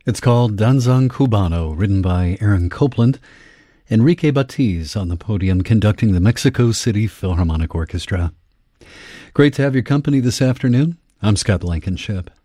It's called Danzón Cubano, written by Aaron Copland. Enrique Batiz on the podium conducting the Mexico City Philharmonic Orchestra. Great to have your company this afternoon. I'm Scott Blankenship.